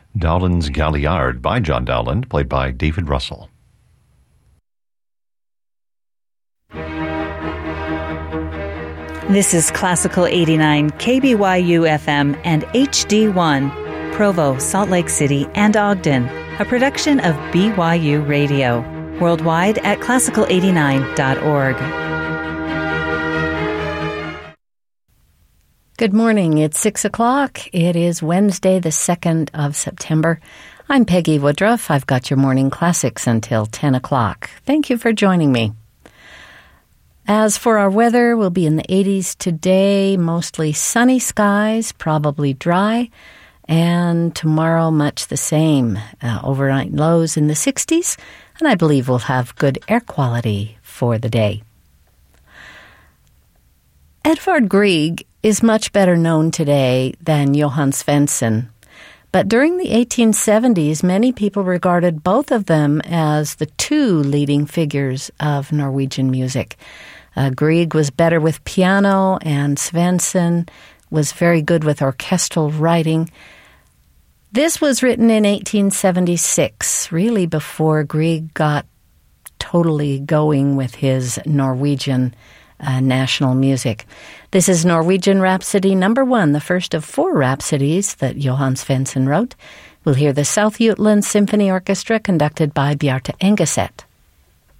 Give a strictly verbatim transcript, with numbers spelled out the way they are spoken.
Dowland's Galliard by John Dowland, played by David Russell. This is Classical eighty-nine, K B Y U F M and H D one, Provo, Salt Lake City, and Ogden, a production of B Y U Radio. Worldwide at classical eighty-nine dot org. Good morning. It's six o'clock. It is Wednesday, the second of September. I'm Peggy Woodruff. I've got your morning classics until ten o'clock. Thank you for joining me. As for our weather, we'll be in the eighties today, mostly sunny skies, probably dry, and tomorrow much the same. Uh, overnight lows in the sixties, and I believe we'll have good air quality for the day. Edvard Grieg is much better known today than Johann Svensson, but during the eighteen seventies, many people regarded both of them as the two leading figures of Norwegian music. Uh, Grieg was better with piano, and Svensson was very good with orchestral writing. This was written in eighteen seventy-six, really before Grieg got totally going with his Norwegian uh, national music. This is Norwegian Rhapsody number one, the first of four rhapsodies that Johann Svensson wrote. We'll hear the South Jutland Symphony Orchestra conducted by Bjarte Engeset.